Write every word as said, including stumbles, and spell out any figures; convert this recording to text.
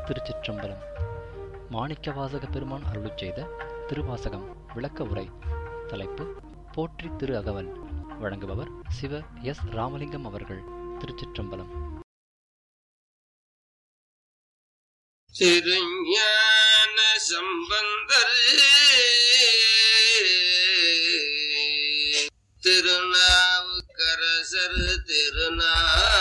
திருச்சிற்றம்பலம். மாணிக்கவாசக பெருமான் அருளிச் செய்த திருவாசகம் விளக்க உரை. தலைப்பு போற்றி திரு அகவல். வழங்குபவர் சிவ எஸ் ராமலிங்கம் அவர்கள். திருச்சிற்றம்பலம். திருஞான சம்பந்தர் திருநாவுக்கரசர் திருநாவலூரர்